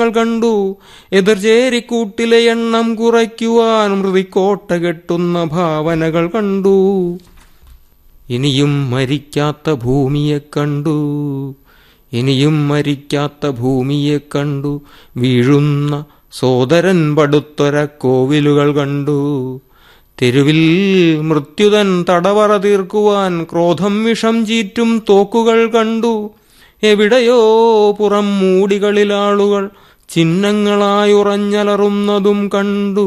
കണ്ടു. എതിർചേരിക്കൂട്ടിലെ എണ്ണം കുറയ്ക്കുവാൻ മൃതിക്കോട്ട കെട്ടുന്ന ഭാവനകൾ കണ്ടു. ഇനിയും മരിക്കാത്ത ഭൂമിയെ കണ്ടു, ഇനിയും മരിക്കാത്ത ഭൂമിയെ കണ്ടു. വീഴുന്ന സോദരൻ പടുത്തൊര കോവിലുകൾ കണ്ടു. തെരുവിൽ മൃത്യുതൻ തടവറ തീർക്കുവാൻ ക്രോധം വിഷം ചീറ്റും തോക്കുകൾ കണ്ടു. എവിടെയോ പുറം മൂടികളിലാളുകൾ ചിഹ്നങ്ങളായുറഞ്ഞലറുന്നതും കണ്ടു.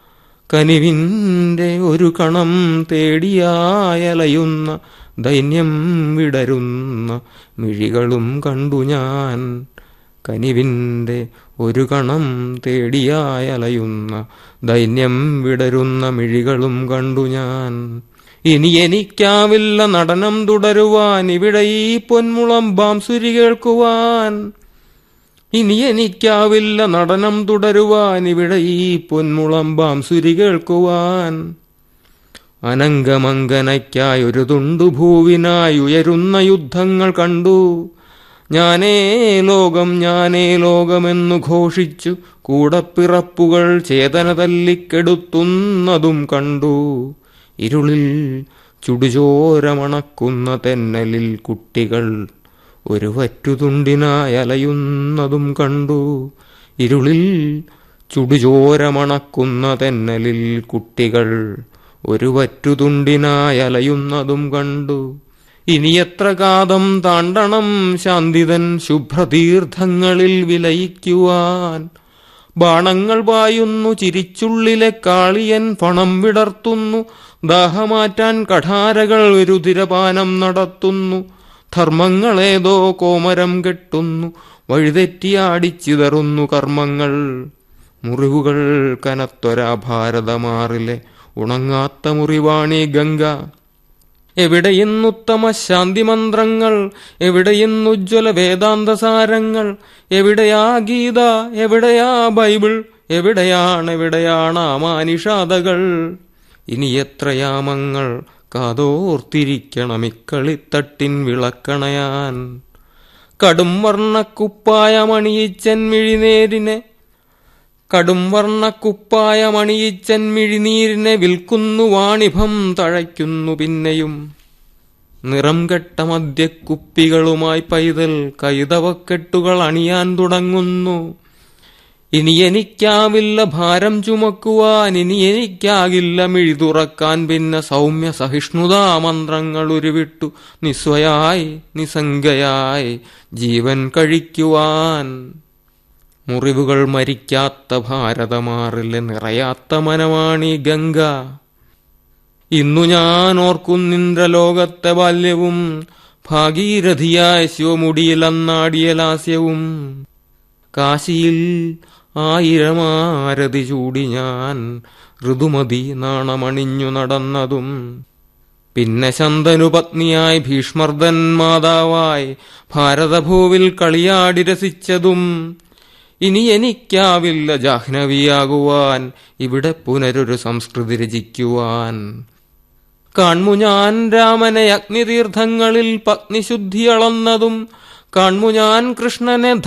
കനിവിൻ്റെ ഒരു കണം തേടിയായലയുന്ന ദൈന്യം വിടരുന്ന മിഴികളും കണ്ടു ഞാൻ. കനിവിൻ്റെ ഒരു കണം തേടിയായലയുന്ന ദൈന്യം വിടരുന്ന മിഴികളും കണ്ടു ഞാൻ. ഇനി എനിക്കാവില്ല നടനം തുടരുവാൻ, ഇവിടെ ഈ പൊന്മുളം ബാംസുരി കേൾക്കുവാൻ. ഇനി എനിക്കാവില്ല നടനം തുടരുവാൻ, ഇവിടെ ഈ പൊന്മുളം ബാംസുരി കേൾക്കുവാൻ. അനങ്കമങ്കനയ്ക്കായി ഒരു തുണ്ടു ഭൂവിനായി ഉയരുന്ന യുദ്ധങ്ങൾ കണ്ടു. ഞാനേ ലോകം, ഞാനേ ലോകമെന്നു ഘോഷിച്ചു കൂടപ്പിറപ്പുകൾ ചേതന തല്ലിക്കെടുത്തുന്നതും കണ്ടു. ഇരുളിൽ ചുടുചോരമണക്കുന്ന തെന്നലിൽ കുട്ടികൾ ഒരു വറ്റുതുണ്ടിനായി അലയുന്നതും കണ്ടു. ഇരുളിൽ ചുടുചോരമണക്കുന്ന തെന്നലിൽ കുട്ടികൾ ഒരു വറ്റുതുണ്ടിനായി അലയുന്നതും കണ്ടു. ഇനി എത്ര കാതം താണ്ടണം ശാന്തിതൻ ശുഭ്രതീർത്ഥങ്ങളിൽ വിലയിക്കുവാൻ. ബാണങ്ങൾ പായുന്നു ചിരിച്ചുള്ളിലെ കാളിയൻ പണം വിടർത്തുന്നു. ദാഹമാറ്റാൻ കഠാരകൾ രുധിരപാനം നടത്തുന്നു. ധർമ്മങ്ങളേതോ കോമരം കെട്ടുന്നു. വഴിതെറ്റിയാടിച്ചിതറുന്നു കർമ്മങ്ങൾ. മുറിവുകൾ കനത്തൊരാ ഭാരതമാറിലെ ഉണങ്ങാത്ത മുറിവാണി ഗംഗ. എവിടെയെന്നുത്തമ ശാന്തിമന്ത്രങ്ങൾ, എവിടെയെന്നുജ്വല വേദാന്തസാരങ്ങൾ. എവിടെയാ ഗീത, എവിടെയാ ബൈബിൾ, എവിടെയാണ് മാനിഷാദകൾ. ഇനി എത്രയാമങ്ങൾ കാതോർത്തിരിക്കണം ഇക്കളിത്തട്ടിൻ വിളക്കണയാൻ. കടും വർണ്ണക്കുപ്പായമണിയിച്ചൻ മിഴിനീരിനെ, കടും വർണ്ണക്കുപ്പായമണിയിച്ചൻ മിഴിനീരിനെ വിൽക്കുന്നു വാണിഭം തഴയ്ക്കുന്നു പിന്നെയും. നിറം കെട്ട മദ്യക്കുപ്പികളുമായി പൈതൽ കൈതവക്കെട്ടുകൾ അണിയാൻ തുടങ്ങുന്നു. ഇനി എനിക്കാവില്ല ഭാരം ചുമക്കുവാൻ, ഇനി എനിക്കാകില്ല മിഴി തുറക്കാൻ. പിന്നെ സൗമ്യ സഹിഷ്ണുതാ മന്ത്രങ്ങൾ ഉരുവിട്ടു നിസ്വയായി നിസംഗയായി ജീവൻ കഴിക്കുവാൻ. മുറിവുകൾ മരിക്കാത്ത ഭാരതമാറിലെ നിറയാത്ത മനമാണി ഗംഗ. ഇന്നു ഞാൻ ഓർക്കുന്നിന്ദ്രലോകത്തെ ബാല്യവും ഭാഗീരഥിയായ ശിവമുടിയിലന്നാടിയ ലാസ്യവും. കാശിയിൽ 1000 ആരതി ചൂടി ഞാൻ ഋതുമതി നാണമണിഞ്ഞു നടന്നതും. പിന്നെ ശന്തനു പത്നിയായി ഭീഷ്മർദൻ മാതാവായി ഭാരതഭൂവിൽ കളിയാടി രസിച്ചതും. ഇനി എനിക്കാവില്ല ജാഹ്നവിയാകുവാൻ, ഇവിടെ പുനരൊരു സംസ്കൃതി രചിക്കുവാൻ. കാൺമു ഞാൻ രാമനെ അഗ്നിതീർത്ഥങ്ങളിൽ പത്നിശുദ്ധി അളന്നതും. കാൺമു ഞാൻ കൃഷ്ണനെ